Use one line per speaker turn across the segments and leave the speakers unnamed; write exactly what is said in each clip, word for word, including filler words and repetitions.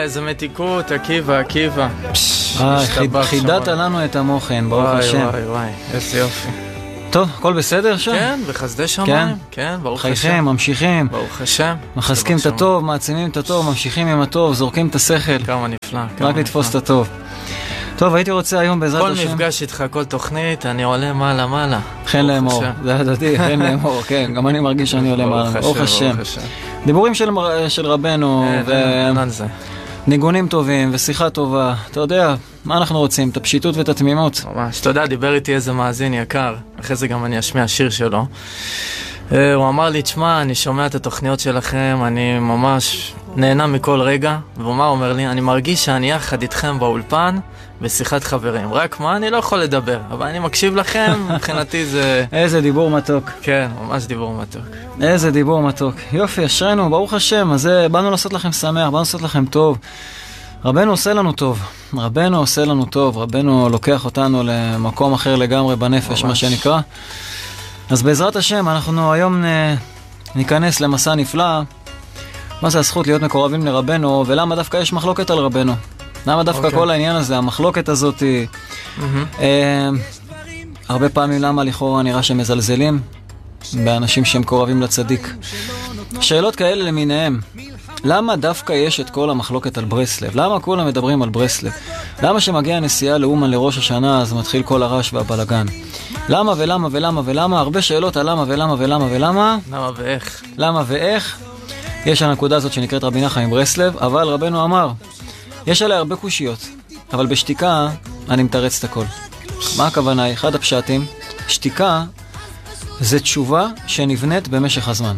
איזה מתיקות, עקיבא, עקיבא.
חידדת לנו את המוחן, ברוך השם.
וואי, וואי, וואי, איזה יופי.
טוב, הכל בסדר שם?
כן, בחסדי שמיים, כן, ברוך השם.
חייכם, ממשיכים.
ברוך השם.
מחזקים את הטוב, מעצימים את הטוב, ממשיכים עם הטוב, זורקים את השכל.
כמה נפלא.
רק לתפוס את הטוב. טוב, הייתי רוצה היום בעזרת השם...
כל מפגש איתך, כל תוכנית, אני עולה מעלה מעלה.
חן לאמור, זה הדדי, חן לאמור, כן, גם אני מרגיש שאני עולה מעלה. ברוך השם. דיבורים של רבנו, וניגונים טובים, ושיחה טובה. אתה יודע, מה אנחנו רוצים? את הפשיטות ואת התמימות.
ממש, אתה יודע, דיבר איתי איזה מאזין יקר, אחרי זה גם אני אשמיע שיר שלו. הוא אמר לי, תשמע, אני שומע את התוכניות שלכם, אני ממש נהנה מכל רגע, ומה אומר לי? אני מרגיש שאני יחד איתכם באולפן, בשיחת חברים. רק מה? אני לא יכול לדבר, אבל אני מקשיב לכם, מבחינתי זה...
איזה דיבור מתוק.
כן, ממש דיבור מתוק.
איזה דיבור מתוק. יופי, אשרנו, ברוך השם, אז באנו לעשות לכם שמח, באנו לעשות לכם טוב. רבנו עושה לנו טוב, רבנו עושה לנו טוב, רבנו לוקח אותנו למקום אחר לגמרי בנפש, ממש. מה שנקרא. אז בעזרת השם, אנחנו היום ניכנס למסע נפלא. מה זה הזכות להיות מקורבים לרבנו, ולמה דווקא יש מחלוקת על רבנו? למה דווקא okay. כל העניין הזה, המחלוקת הזאת, mm-hmm. אה, הרבה פעמים למה לכאורה נראה שמזלזלים באנשים שהם קורבים לצדיק. שאלות כאלה למיניהם. למה דווקא יש את כל המחלוקת על ברסלב? למה כולם מדברים על ברסלב? למה שמגיע הנסיעה לאומן לראש השנה אז מתחיל כל הרעש והבלגן? למה ולמה ולמה ולמה? הרבה שאלות על למה ולמה ולמה ולמה?
למה ואיך?
למה ואיך? יש הנקודה הזאת שנקראת רבי נחמן מברסלב, אבל רבנו אמר, יש עליה הרבה קושיות, אבל בשתיקה אני מתרץ את הכל. מה הכוונה? אחד הפשטים, שתיקה זה תשובה שנבנית במשך הזמן.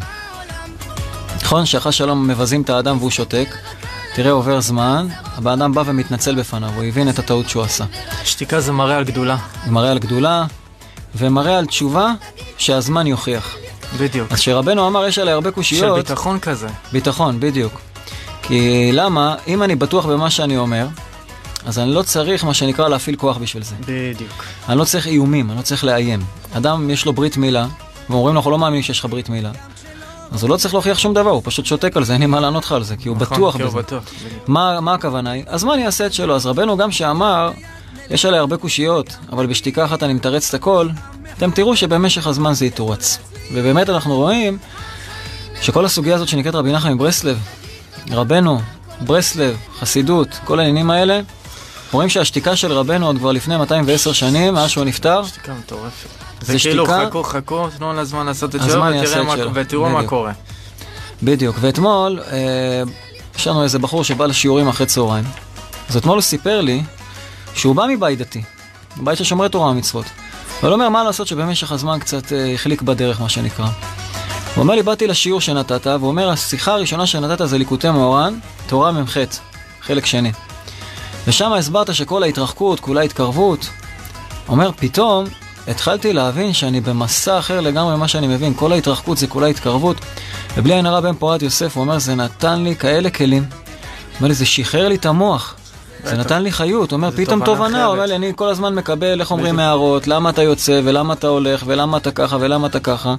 נכון שאחרי שלום מבזים את האדם והוא שותק, תראה עובר זמן, האדם בא ומתנצל בפניו, הוא הבין את הטעות שהוא עשה.
שתיקה זה מראה על גדולה.
זה מראה על גדולה, ומראה על תשובה שהזמן יוכיח.
בדיוק.
אז שרבנו אמר, יש עליה הרבה קושיות.
של ביטחון כזה.
ביטחון, בדיוק. כי למה? אם אני בטוח במה שאני אומר, אז אני לא צריך מה שנקרא להפעיל כוח בשביל זה.
בדיוק.
אני לא צריך איומים, אני לא צריך לאיים. אדם יש לו ברית מילה, ואומרים לו, אנחנו לא מאמינים שיש לך ברית מילה. אז הוא לא צריך להוכיח שום דבר, הוא פשוט שותק על זה, אין לי מה לענות לך על זה, כי הוא
נכון,
בטוח
כי
בזה.
הוא בטוח.
מה, מה הכוונה היא? אז מה אני אעשה את שלו? אז רבנו גם שאמר, יש עליה הרבה קושיות, אבל בשתיקה אחת אני מתרץ את הכל, אתם תראו שבמשך הזמן זה יתורץ. ובאמת אנחנו רואים שכל הסוגיה הזאת שנקראת רבי נחמן מברסלב, רבנו, ברסלב, חסידות, כל העניינים האלה, רואים שהשתיקה של רבנו עוד כבר לפני מאתיים ועשר שנים, מאז שהוא נפטר.
שתיקה מטורפת.
זה,
זה כאילו
שתיקה...
חכו, חכו, תנו לזמן לעשות את שלו ותראו מה קורה.
בדיוק, ואתמול אה, יש לנו איזה בחור שבא לשיעורים אחרי צהריים. אז אתמול הוא סיפר לי שהוא בא מבית דתי, בית ששומרי תורה ומצוות. אבל הוא אומר מה לעשות שבמשך הזמן קצת אה, החליק בדרך, מה שנקרא. הוא אומר לי, באתי לשיעור שנתת, והוא אומר, השיחה הראשונה שנתת זה ליקוטי מאורן, תורה ממחת, חלק שני. ושם הסברת שכל ההתרחקות, כולה התקרבות. הוא אומר, פתאום התחלתי להבין שאני במסע אחר לגמרי ממה שאני מבין. כל ההתרחקות זה כולה התקרבות. ובלי עין הרע בן פורת יוסף, הוא אומר, זה נתן לי כאלה כלים. הוא אומר לי, זה שחרר לי את המוח. זה נתן לי חיות. הוא אומר, פתאום תובנה. הוא אומר לי, אני כל הזמן מקבל, איך אומרים הערות, למה אתה יוצא, ולמה אתה הולך, ולמה אתה ככה, ולמה אתה ככה.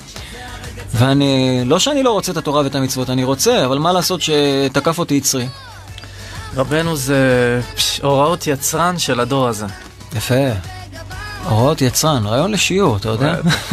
ואני, לא שאני לא רוצה את התורה ואת המצוות, אני רוצה, אבל מה לעשות שתקף אותי יצרי?
רבנו זה הוראות יצרן של הדור הזה.
יפה. הוראות יצרן, רעיון לשיעור, אתה יודע?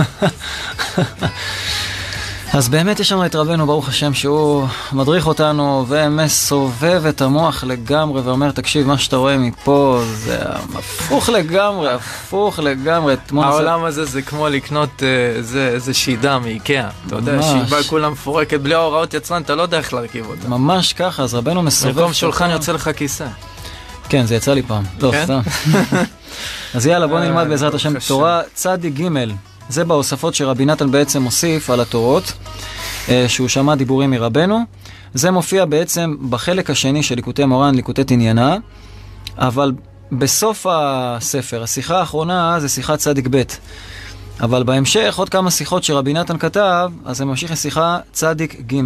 אז באמת יש לנו את רבנו, ברוך השם, שהוא מדריך אותנו ומסובב את המוח לגמרי ואומר, תקשיב, מה שאתה רואה מפה זה הפוך לגמרי, הפוך לגמרי.
העולם הזה זה כמו לקנות איזה שידה מאיקאה. אתה יודע, שיבה כולה מפורקת, בלי ההוראות יצרן, אתה לא יודע איך להרכיב אותה.
ממש ככה, אז רבנו מסובב...
במקום שולחן יוצא לך כיסא.
כן, זה יצא לי פעם. טוב, סתם. אז יאללה, בוא נלמד בעזרת השם תורה צדיק ג'. זה בהוספות שרבי נתן בעצם מוסיף על התורות, שהוא שמע דיבורים מרבנו. זה מופיע בעצם בחלק השני של ליקוטי מורן, ליקוטי תניינה, אבל בסוף הספר, השיחה האחרונה זה שיחת צדיק ב'. אבל בהמשך, עוד כמה שיחות שרבי נתן כתב, אז זה ממשיך לשיחה צדיק ג'.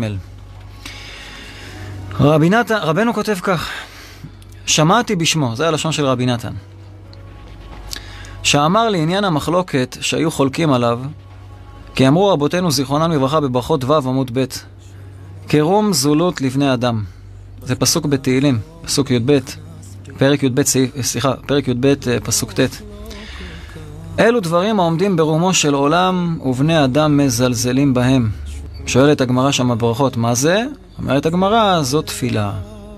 רבי נתן, רבנו כותב כך, שמעתי בשמו, זה הלשון של רבי נתן. שאמר לעניין המחלוקת שהיו חולקים עליו, כי אמרו רבותינו זיכרונם לברכה בברכות ו' עמוד ב', קרום זולות לבני אדם. זה פסוק בתהילים. פסוק י"ב, פרק י"ב, סליחה, פרק י"ב, פסוק ט'. אלו דברים העומדים ברומו של עולם ובני אדם מזלזלים בהם. שואלת הגמרא שם בברכות, מה זה? אומרת הגמרא, זאת תפילה.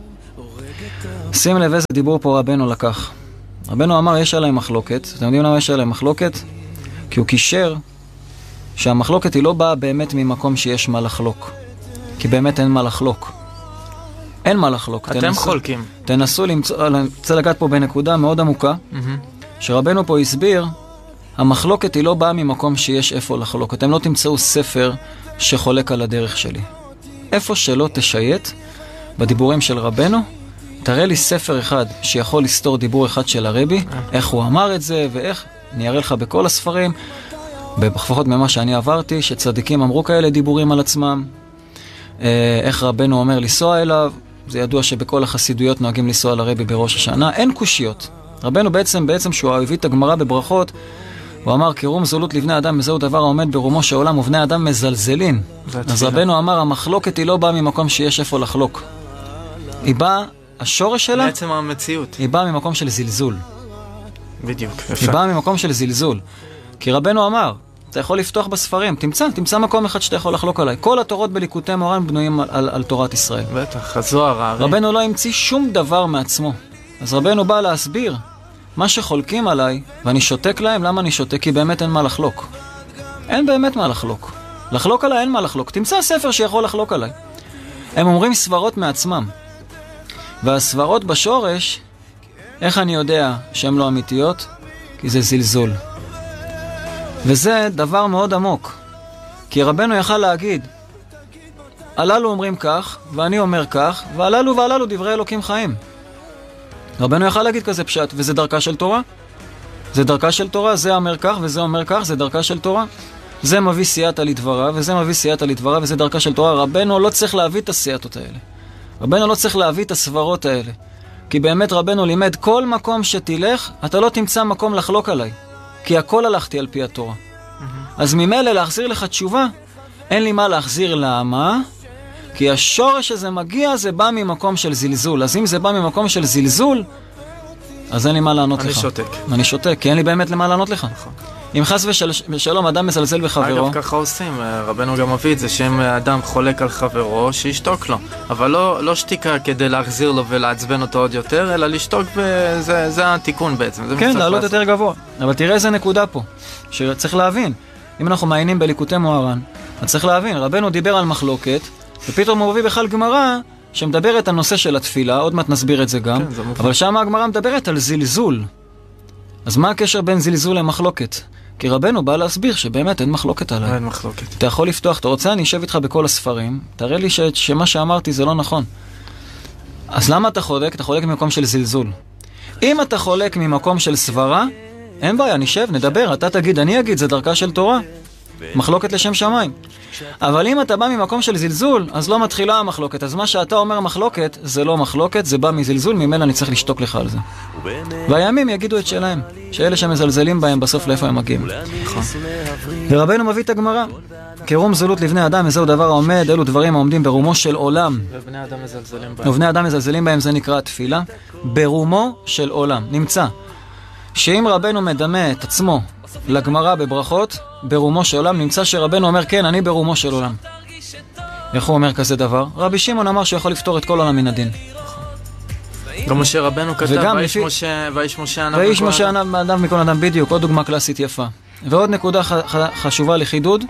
שים לב איזה דיבור פה רבנו לקח. רבנו אמר, יש עליהם מחלוקת. אתם יודעים למה יש עליהם מחלוקת? כי הוא קישר שהמחלוקת היא לא באה באמת ממקום שיש מה לחלוק. כי באמת אין מה לחלוק. אין מה לחלוק.
אתם
תנסו,
חולקים.
תנסו למצוא, אני רוצה לגעת פה בנקודה מאוד עמוקה, mm-hmm. שרבנו פה הסביר, המחלוקת היא לא באה ממקום שיש איפה לחלוק. אתם לא תמצאו ספר שחולק על הדרך שלי. איפה שלא תשייט, בדיבורים של רבנו, תראה לי ספר אחד שיכול לסתור דיבור אחד של הרבי, איך הוא אמר את זה ואיך, אני אראה לך בכל הספרים, בפחות ממה שאני עברתי, שצדיקים אמרו כאלה דיבורים על עצמם, איך רבנו אומר לנסוע אליו, זה ידוע שבכל החסידויות נוהגים לנסוע לרבי בראש השנה, אין קושיות. רבנו בעצם, בעצם שהוא הביא את הגמרא בברכות, הוא אמר, קירום זולות לבני אדם, וזהו דבר העומד ברומו של עולם, ובני אדם מזלזלין. אז רבנו אמר, המחלוקת היא לא באה ממקום שיש איפה לחלוק. היא באה, השורש שלה,
בעצם המציאות.
היא באה ממקום של זלזול.
בדיוק, יפה.
היא באה ממקום של זלזול. כי רבנו אמר, אתה יכול לפתוח בספרים, תמצא, תמצא מקום אחד שאתה יכול לחלוק עליי. כל התורות בליקוטי מוהר"ן בנויים על, על, על תורת ישראל.
בטח, הזוהר, הרי.
רבנו לא המציא שום דבר מעצמו. אז רבנו בא להסביר, מה שחולקים עליי, ואני שותק להם, למה אני שותק? כי באמת אין מה לחלוק. אין באמת מה לחלוק. לחלוק עליי אין מה לחלוק. תמצא ספר שיכול לחלוק עליי. הם אומרים סברות מעצמם. והסברות בשורש, איך אני יודע שהן לא אמיתיות? כי זה זלזול. וזה דבר מאוד עמוק. כי רבנו יכל להגיד, הללו אומרים כך, ואני אומר כך, והללו והללו דברי אלוקים חיים. רבנו יכל להגיד כזה פשט, וזה דרכה של תורה. זה דרכה של תורה, זה אומר כך וזה אומר כך, זה דרכה של תורה. זה מביא סייעתא לדברה, וזה מביא סייעתא לדברה, וזה דרכה של תורה. רבנו לא צריך להביא את הסייעתות האלה. רבנו לא צריך להביא את הסברות האלה. כי באמת רבנו לימד, כל מקום שתלך, אתה לא תמצא מקום לחלוק עליי. כי הכל הלכתי על פי התורה. Mm-hmm. אז ממילא להחזיר לך תשובה, אין לי מה להחזיר. למה? כי השורש שזה מגיע, זה בא ממקום של זלזול. אז אם זה בא ממקום של זלזול, אז אין לי מה לענות
אני
לך.
אני שותק.
אני שותק, כי אין לי באמת למה לענות לך.
נכון.
אם חס ושל... ושלום אדם מזלזל בחברו...
אגב, ככה עושים. רבנו גם מביא את זה, שאם אדם חולק על חברו, שישתוק לו. אבל לא, לא שתיקה כדי להחזיר לו ולעצבן אותו עוד יותר, אלא לשתוק, וזה, זה התיקון בעצם. זה
כן, לעלות יותר גבוה. אבל תראה איזה נקודה פה, שצריך להבין. אם אנחנו מעיינים בליקוטי מוהר"ן, אז צריך להבין, רבנו דיבר על מחלוקת, ופתאום הוא מביא בכלל גמרא, שמדברת על נושא של התפילה, עוד מעט נסביר את זה גם, כן, זה אבל שם הגמרא מדברת על זלזול. אז מה הקשר בין זלזול למחלוקת? כי רבנו בא להסביר שבאמת אין מחלוקת עליי.
אין מחלוקת.
אתה יכול לפתוח, אתה רוצה, אני אשב איתך בכל הספרים, תראה לי ש... שמה שאמרתי זה לא נכון. אז למה אתה חולק? אתה חולק ממקום של זלזול. אם אתה חולק ממקום של סברה, אין בעיה, נשב, נדבר, אתה תגיד, אני אגיד, זה דרכה של תורה. מחלוקת לשם שמיים. אבל אם אתה בא ממקום של זלזול, אז לא מתחילה המחלוקת. אז מה שאתה אומר מחלוקת, זה לא מחלוקת, זה בא מזלזול, ממילא אני צריך לשתוק לך על זה. והימים יגידו את שלהם, שאלה שמזלזלים בהם בסוף לאיפה הם מגיעים. ורבנו מביא את הגמרא. קירום זולות לבני אדם, וזהו דבר העומד, אלו דברים העומדים ברומו של עולם.
ובני אדם מזלזלים בהם.
ובני אדם מזלזלים בהם, זה נקרא תפילה. ברומו של עולם. נמצא שאם רבנו מדמה את עצמו לגמרא בברכות, ברומו של עולם, נמצא שרבנו אומר, כן, אני ברומו של עולם. איך הוא אומר כזה דבר? רבי שמעון אמר שהוא יכול לפתור את כל עולם מן הדין.
גם משה רבנו כתב, ואיש
לפי...
משה, ואיש משה ענב
ואיש משה ענב מכל אדם, בדיוק, עוד דוגמה קלאסית יפה. ועוד נקודה ח... ח... חשובה לחידוד,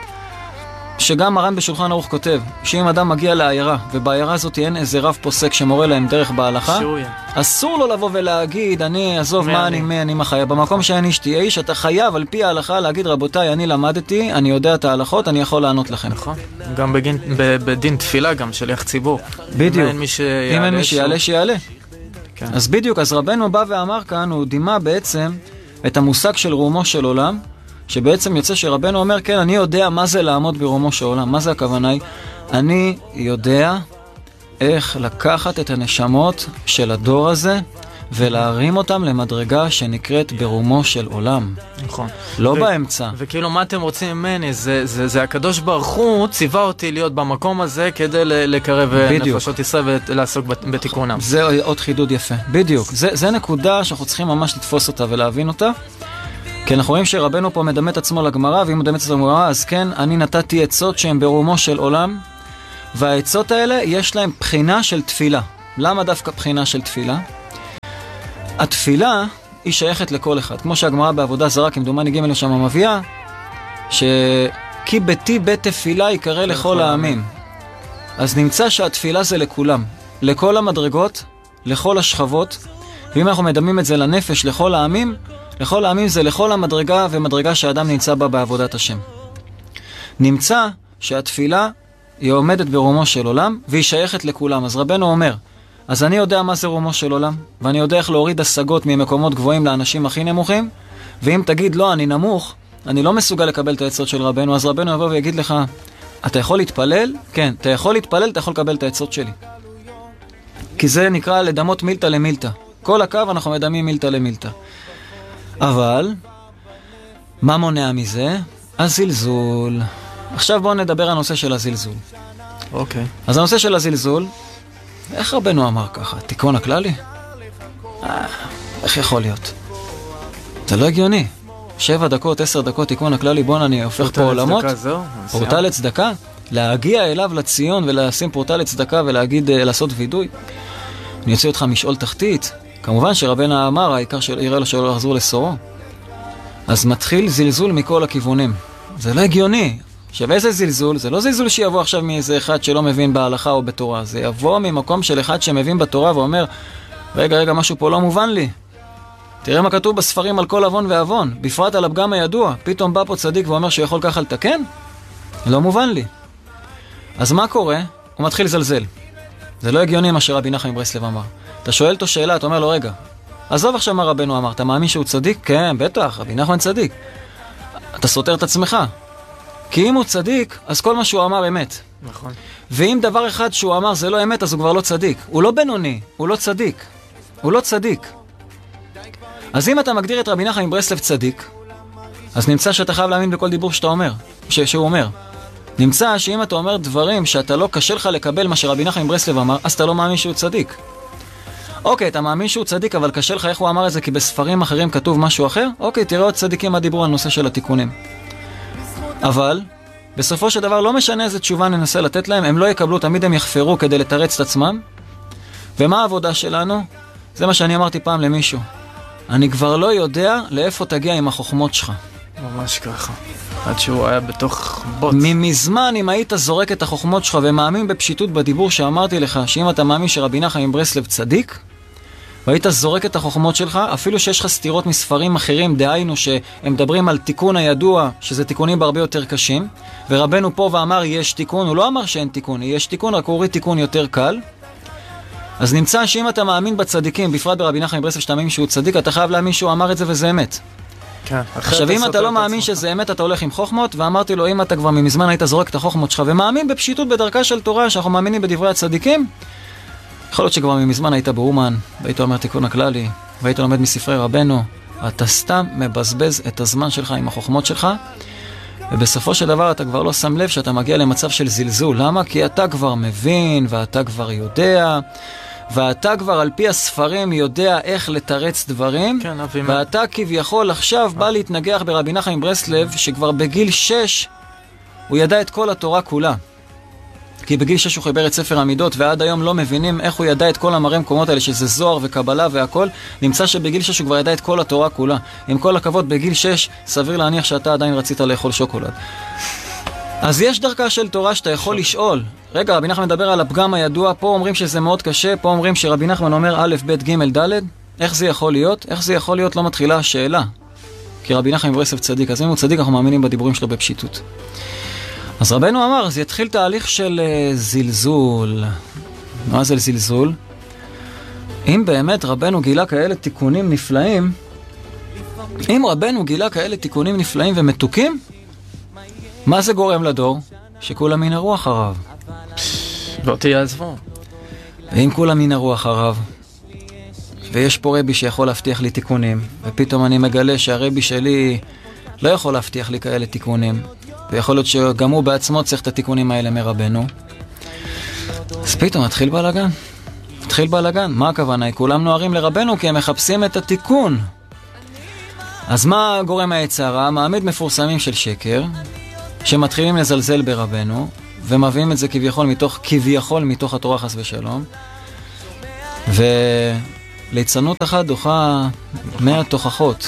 שגם מרן בשולחן ערוך כותב, שאם אדם מגיע לעיירה, ובעיירה הזאת אין איזה רב פוסק שמורה להם דרך בהלכה, אסור לו לבוא ולהגיד, אני אעזוב מה אני, מי אני מה חייב. במקום שאני אשתי איש, אתה חייב על פי ההלכה להגיד, רבותיי, אני למדתי, אני יודע את ההלכות, אני יכול לענות לכם.
נכון. גם בגין, בדין תפילה, גם שליח ציבור.
בדיוק.
אם אין מי שיעלה,
אם אין מי שיעלה, שיעלה. כן. אז בדיוק, אז רבנו בא ואמר כאן, הוא דימה בעצם את המושג של רומו של עולם, שבעצם יוצא שרבנו אומר, כן, אני יודע מה זה לעמוד ברומו של עולם. מה זה הכוונה היא? אני יודע איך לקחת את הנשמות של הדור הזה ולהרים אותם למדרגה שנקראת ברומו של עולם.
נכון.
לא
ו-
באמצע.
וכאילו מה אתם רוצים ממני? זה, זה, זה הקדוש ברוך הוא ציווה אותי להיות במקום הזה כדי ל- לקרב
בדיוק.
נפשות ישראל ולעסוק בת- בתיקונם.
זה עוד חידוד יפה. בדיוק. זה, זה נקודה שאנחנו צריכים ממש לתפוס אותה ולהבין אותה. כי אנחנו רואים שרבנו פה מדמה את עצמו לגמרא, ואם מדמה את עצמו לגמרא, אז כן, אני נתתי עצות שהן ברומו של עולם, והעצות האלה יש להן בחינה של תפילה. למה דווקא בחינה של תפילה? התפילה היא שייכת לכל אחד. כמו שהגמרא בעבודה זרה, כמדומני ג' לשם מביאה, שכי ביתי בית תפילה יקרא לכל העמים. אז נמצא שהתפילה זה לכולם, לכל המדרגות, לכל השכבות, ואם אנחנו מדמים את זה לנפש, לכל העמים, לכל העמים זה לכל המדרגה ומדרגה שהאדם נמצא בה בעבודת השם. נמצא שהתפילה היא עומדת ברומו של עולם והיא שייכת לכולם. אז רבנו אומר, אז אני יודע מה זה רומו של עולם, ואני יודע איך להוריד השגות ממקומות גבוהים לאנשים הכי נמוכים, ואם תגיד לא, אני נמוך, אני לא מסוגל לקבל את העצות של רבנו, אז רבנו יבוא ויגיד לך, אתה יכול להתפלל? כן, אתה יכול להתפלל, אתה יכול לקבל את העצות שלי. כי זה נקרא לדמות מילתא למילתא. כל הקו אנחנו מדמים מילתא למילתא. אבל, מה מונע מזה? הזלזול. עכשיו בואו נדבר על הנושא של הזלזול.
אוקיי. Okay.
אז הנושא של הזלזול, איך רבנו אמר ככה? תיקון הכללי? אה, איך יכול להיות? זה לא הגיוני. שבע דקות, עשר דקות, תיקון הכללי, בואו אני הופך פה עולמות. פורטל לצדקה? להגיע אליו לציון ולשים פורטל לצדקה ולהגיד, לעשות וידוי. אני יוצא אותך משאול תחתית. כמובן שרבנו אמר, העיקר שיראה לו שלא לחזור לסורו. אז מתחיל זלזול מכל הכיוונים. זה לא הגיוני. עכשיו איזה זלזול? זה לא זלזול שיבוא עכשיו מאיזה אחד שלא מבין בהלכה או בתורה. זה יבוא ממקום של אחד שמבין בתורה ואומר, רגע, רגע, משהו פה לא מובן לי. תראה מה כתוב בספרים על כל אבון ואבון. בפרט על הפגם הידוע. פתאום בא פה צדיק ואומר שהוא יכול ככה לתקן? לא מובן לי. אז מה קורה? הוא מתחיל לזלזל. זה לא הגיוני מה שרבי נחמן מברסלב אמר. אתה שואל אותו שאלה, אתה אומר לו, רגע, עזוב עכשיו מה רבנו אמר, אתה מאמין שהוא צדיק? כן, בטח, רבי נחמן צדיק. אתה סותר את עצמך. כי אם הוא צדיק, אז כל מה שהוא אמר אמת.
נכון.
ואם דבר אחד שהוא אמר זה לא אמת, אז הוא כבר לא צדיק. הוא לא בינוני, הוא לא צדיק. הוא לא צדיק. אז אם אתה מגדיר את רבי נחמן מברסלב צדיק, אז נמצא שאתה חייב להאמין בכל דיבור שאתה אומר, ש- שהוא אומר. נמצא שאם אתה אומר דברים שאתה לא קשה לך לקבל מה שרבי נחמן מברסלב אמר, אז אתה לא מאמין שהוא צדיק. אוקיי, אתה מאמין שהוא צדיק, אבל קשה לך איך הוא אמר את זה, כי בספרים אחרים כתוב משהו אחר? אוקיי, תראה עוד צדיקים מה דיברו על נושא של התיקונים. אבל, בסופו של דבר לא משנה איזה תשובה ננסה לתת להם, הם לא יקבלו, תמיד הם יחפרו כדי לתרץ את עצמם. ומה העבודה שלנו? זה מה שאני אמרתי פעם למישהו. אני כבר לא יודע לאיפה תגיע עם החוכמות שלך.
ממש ככה. עד שהוא היה בתוך בוץ.
ממזמן אם היית זורק את החוכמות שלך ומאמין בפשיטות בדיבור שאמרתי לך, שאם אתה מאמין שרבי נחמן מברסלב צדיק, והיית זורק את החוכמות שלך, אפילו שיש לך סתירות מספרים אחרים, דהיינו שהם מדברים על תיקון הידוע, שזה תיקונים בהרבה יותר קשים, ורבנו פה ואמר יש תיקון, הוא לא אמר שאין תיקון, יש תיקון, רק הוא הוריד תיקון יותר קל. אז נמצא שאם אתה מאמין בצדיקים, בפרט ברבי נחמן מברסלב שאתה מאמין שהוא צדיק, אתה חייב להאמין שהוא אמר את זה וזה אמת.
כן,
עכשיו אם אתה לא מאמין שזה אמת, אתה הולך עם חוכמות, ואמרתי לו, אם אתה כבר ממזמן היית זורק את החוכמות שלך, ומאמין בפשיטות בדרכה של תורה, שאנחנו מאמינים בדברי הצדיקים, יכול להיות שכבר ממזמן היית באומן, והיית אומר תיקון הכללי, והיית לומד מספרי רבנו, אתה סתם מבזבז את הזמן שלך עם החוכמות שלך, ובסופו של דבר אתה כבר לא שם לב שאתה מגיע למצב של זלזול. למה? כי אתה כבר מבין, ואתה כבר יודע, ואתה כבר על פי הספרים יודע איך לתרץ דברים,
כן,
ואתה כביכול עכשיו בא להתנגח ברבי נחמן מברסלב, שכבר בגיל שש הוא ידע את כל התורה כולה. כי בגיל שש הוא חיבר את ספר המידות, ועד היום לא מבינים איך הוא ידע את כל המראה מקומות האלה, שזה זוהר וקבלה והכל. נמצא שבגיל שש הוא כבר ידע את כל התורה כולה. עם כל הכבוד, בגיל שש סביר להניח שאתה עדיין רצית לאכול שוקולד. אז יש דרכה של תורה שאתה יכול לשאול. רגע, רבי נחמן מדבר על הפגם הידוע, פה אומרים שזה מאוד קשה, פה אומרים שרבי נחמן אומר א', ב', ג', ד', איך זה יכול להיות? איך זה יכול להיות? לא מתחילה השאלה. כי רבי נחמן מברסלב צדיק, אז אם הוא צדיק, אנחנו מאמינים בדיבורים שלו בפשיטות. אז רבנו אמר, זה יתחיל תהליך של uh, זלזול. מה זה זלזול? אם באמת רבנו גילה כאלה תיקונים נפלאים, אם רבנו גילה כאלה תיקונים נפלאים ומתוקים, מה זה גורם לדור? שכולם ינהרו אחריו.
ואותי יעזבו.
ואם כולם ינהרו אחריו, ויש פה רבי שיכול להבטיח לי תיקונים, ופתאום אני מגלה שהרבי שלי לא יכול להבטיח לי כאלה תיקונים, ויכול להיות שגם הוא בעצמו צריך את התיקונים האלה מרבנו. אז פתאום מתחיל בלגן. מתחיל בלגן. מה הכוונה? כולם נוערים לרבנו כי הם מחפשים את התיקון. אז מה גורם היצרה? מעמיד מפורסמים של שקר, שמתחילים לזלזל ברבנו, ומביאים את זה כביכול מתוך, כביכול מתוך התורה חס ושלום. וליצנות אחת דוחה מאה תוכחות.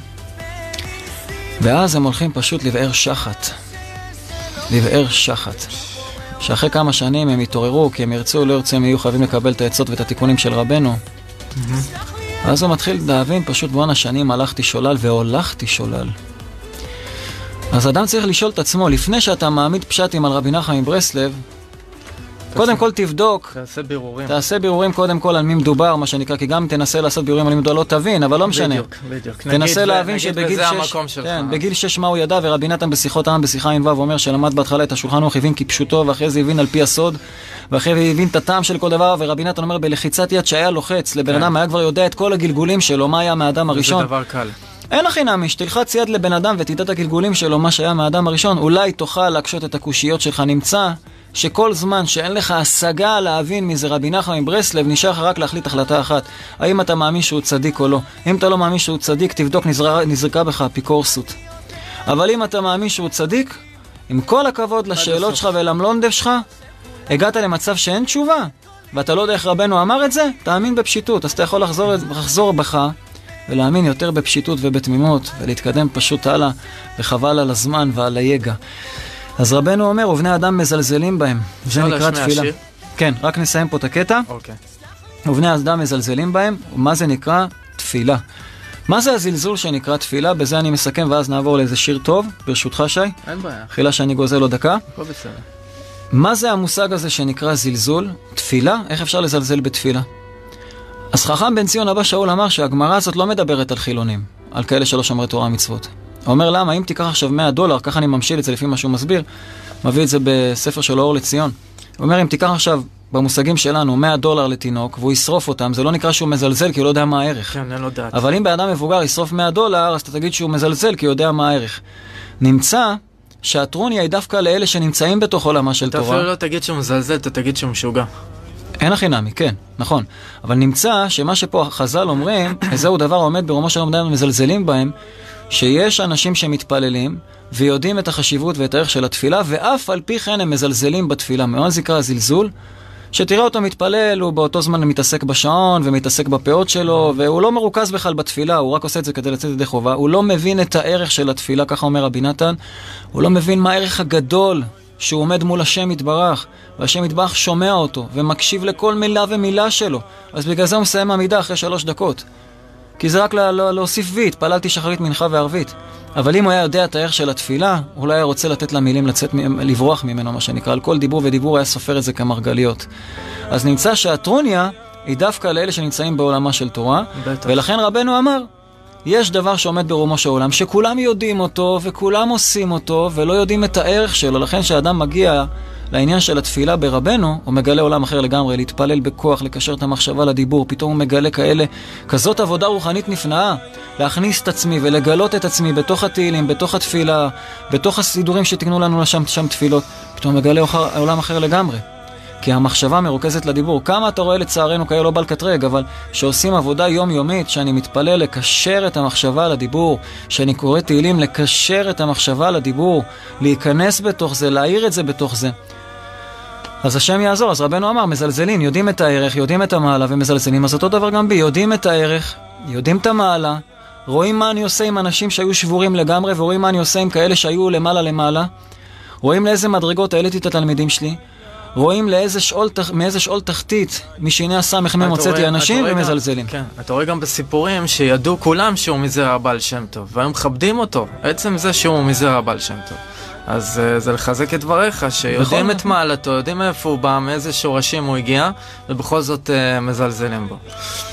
ואז הם הולכים פשוט לבאר שחת. לבאר שחת. שאחרי כמה שנים הם יתעוררו, כי הם ירצו, לא ירצו, הם יהיו חייבים לקבל את העצות ואת התיקונים של רבנו. אז הוא מתחיל להבין, פשוט בואנה שנים הלכתי שולל והולכתי שולל. אז אדם צריך לשאול את עצמו, לפני שאתה מעמיד פשטים על רבי נחמן מברסלב, קודם כל תבדוק,
תעשה בירורים.
תעשה בירורים קודם כל על מי מדובר, מה שנקרא, כי גם תנסה לעשות בירורים על מי מדובר, לא תבין, אבל לא משנה.
בדיוק, בדיוק.
תנסה להבין שבגיל שש, כן, בגיל שש מה הוא ידע, ורבי נתן בשיחות העם בשיחה עם ו' אומר שלמד בהתחלה את השולחן הוא הבין כפשוטו, ואחרי זה הבין על פי הסוד, ואחרי זה הבין את הטעם של כל דבר, ורבי נתן אומר בלחיצת יד שהיה לוחץ, לבן אדם היה כבר יודע את כל הגלגולים שלו, מה היה מהאדם הראשון.
זה דבר קל.
אין הכי נמי, שתלחץ יד לבן אדם ותדע את הגלגולים שלו, מה שהיה מהאדם הראשון, אולי תוכל להקשות את הקושיות שלך. נמצא שכל זמן שאין לך השגה להבין מזה רבי נחמן מברסלב, נשאר לך רק להחליט החלטה אחת, האם אתה מאמין שהוא צדיק או לא. אם אתה לא מאמין שהוא צדיק, תבדוק, נזרקה, נזרקה בך אפיקורסות. אבל אם אתה מאמין שהוא צדיק, עם כל הכבוד לשאלות שלך ולמלונדב שלך, הגעת למצב שאין תשובה, ואתה לא יודע איך רבנו אמר את זה, תאמין בפשיטות. אז אתה יכול לחזור, לחזור בך ולהאמין יותר בפשיטות ובתמימות, ולהתקדם פשוט הלאה, וחבל על הזמן ועל היגע. אז רבנו אומר, ובני אדם מזלזלים בהם. זה נקרא תפילה. כן, רק נסיים פה את הקטע.
אוקיי.
ובני אדם מזלזלים בהם, ומה זה נקרא? תפילה. מה זה הזלזול שנקרא תפילה? בזה אני מסכם, ואז נעבור לאיזה שיר טוב, ברשותך שי.
אין בעיה.
חילה שאני גוזל לו דקה.
הכל בסדר.
מה זה המושג הזה שנקרא זלזול? תפילה? איך אפשר לזלזל בתפילה? אז חכם בן ציון אבא שאול אמר שהגמרא הזאת לא מדברת על חילונים, על כאלה שלא שומרי תורה ומצוות. הוא אומר למה? אם תיקח עכשיו מאה דולר, ככה אני ממשיל את זה לפי מה שהוא מסביר, מביא את זה בספר של אור לציון. הוא אומר אם תיקח עכשיו במושגים שלנו מאה דולר לתינוק והוא ישרוף אותם, זה לא נקרא שהוא מזלזל כי הוא לא יודע מה הערך.
כן, אין לו דעת.
אבל אם באדם מבוגר ישרוף מאה דולר, אז אתה תגיד שהוא מזלזל כי הוא יודע מה הערך. נמצא שהטרוניה היא דווקא לאלה שנמצאים בתוך עולמה של תורה.
אתה אפילו לא תגיד שהוא מזלזל, אתה תגיד שהוא משוגע.
אין הכי נמי, כן, נכון. אבל נמצא שמה שפה חז"ל אומרים, זהו דבר עומד ברומו של עומדם מזלזלים בהם, שיש אנשים שמתפללים ויודעים את החשיבות ואת הערך של התפילה, ואף על פי כן הם מזלזלים בתפילה. מאוד זיקרה הזלזול, שתראה אותו מתפלל, הוא באותו זמן מתעסק בשעון ומתעסק בפאות שלו, והוא לא מרוכז בכלל בתפילה, הוא רק עושה את זה כדי לצאת ידי חובה. הוא לא מבין את הערך של התפילה, ככה אומר רבי נתן. הוא לא מבין מה הערך הגדול שהוא עומד מול השם יתברך, והשם יתברך שומע אותו ומקשיב לכל מילה ומילה שלו. אז בגלל זה הוא מסיים עמידה אחרי שלוש דקות. כי זה רק לה, לה, להוסיף וי, התפללתי שחרית מנחה וערבית. אבל אם הוא היה יודע את הערך של התפילה, הוא לא היה רוצה לתת למילים לצאת, לברוח ממנו, מה שנקרא. על כל דיבור ודיבור היה סופר את זה כמרגליות. אז נמצא שהטרוניה היא דווקא לאלה שנמצאים בעולמה של תורה, בטח. ולכן רבנו אמר, יש דבר שעומד ברומו של העולם, שכולם יודעים אותו וכולם עושים אותו ולא יודעים את הערך שלו. לכן שהאדם מגיע לעניין של התפילה ברבנו, הוא מגלה עולם אחר לגמרי, להתפלל בכוח, לקשר את המחשבה לדיבור, פתאום הוא מגלה כאלה, כזאת עבודה רוחנית נפלאה, להכניס את עצמי ולגלות את עצמי בתוך התהילים, בתוך התפילה, בתוך הסידורים שתקנו לנו לשם שם תפילות, פתאום הוא מגלה עולם אחר לגמרי. כי המחשבה מרוכזת לדיבור. כמה אתה רואה לצערנו כאלה לא בל קטרג, אבל שעושים עבודה יומיומית, שאני מתפלל לקשר את המחשבה לדיבור, שאני קורא תהילים לקשר את המחשבה לדיבור, להיכנס בתוך זה, להעיר את זה בתוך זה. אז השם יעזור. אז רבנו אמר, מזלזלים, יודעים את הערך, יודעים את המעלה ומזלזלים. אז אותו דבר גם בי, יודעים את הערך, יודעים את המעלה, רואים מה אני עושה עם אנשים שהיו שבורים לגמרי, ורואים מה אני עושה עם כאלה שהיו למעלה למעלה, רואים לאיזה מדרגות העליתי את התלמידים שלי, רואים לאיזה שאול, מאיזה שאול תחתית משיני הסמך מי מוצאתי אנשים ומזלזלים.
כן, אתה רואה גם בסיפורים שידעו כולם שהוא מזרע הבעל שם טוב, והיום מכבדים אותו, עצם זה שהוא מזרע הבעל שם טוב. אז זה לחזק את דבריך, שיודעים את מעלתו, יודעים איפה הוא בא, מאיזה שורשים הוא הגיע, ובכל זאת מזלזלים בו.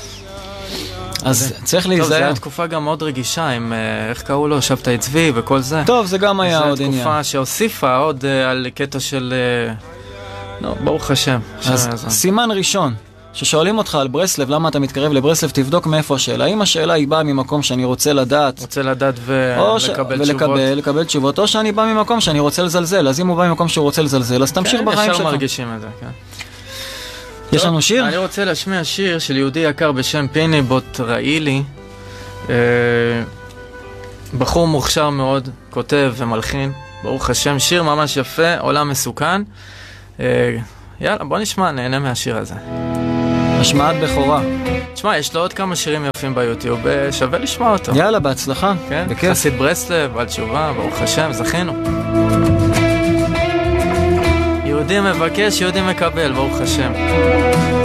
אז צריך להיזהר.
טוב, זו הייתה תקופה גם מאוד רגישה, עם איך קראו לו, שבתאי צבי וכל זה.
טוב, זה גם היה עוד עניין.
זו תקופה שהוסיפה עוד על קטע של... לא, ברוך השם.
אז סימן ראשון ששואלים אותך על ברסלב, למה אתה מתקרב לברסלב, תבדוק מאיפה השאלה. אם השאלה היא באה ממקום שאני רוצה לדעת,
רוצה לדעת ולקבל ש... תשובות.
ולקבל תשובות, או שאני בא ממקום שאני רוצה לזלזל, אז אם הוא בא ממקום שהוא רוצה לזלזל, אז תמשיך
כן,
בחיים שלך.
ישר מרגישים את זה, כן.
יש לנו שיר?
אני רוצה להשמיע שיר של יהודי יקר בשם פיני בוטראילי, אה, בחור מוכשר מאוד, כותב ומלחין, ברוך השם, שיר ממש יפה, עולם מסוכן. אה, יאללה, בוא נשמע, נהנה מהשיר הזה.
השמעת בכורה.
תשמע, יש לו עוד כמה שירים יפים ביוטיוב, שווה לשמוע אותו.
יאללה, בהצלחה.
כן,
בכיף.
חסיד ברסלב, על תשובה, ברוך השם, זכינו. יהודי מבקש, יהודי מקבל, ברוך השם.